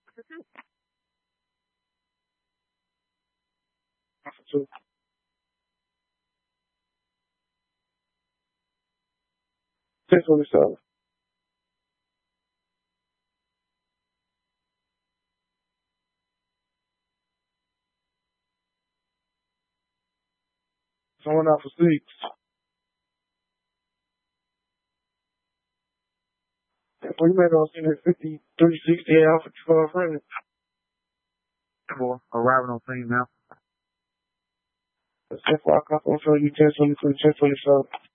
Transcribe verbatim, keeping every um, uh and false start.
Alpha two. ten twenty-seven. Someone out for six. We made on scene at fifty, three sixty Alpha twelve hundred. Boy, arriving on scene now. That's ten o'clock. I'm showing you ten twenty-three, ten twenty-seven.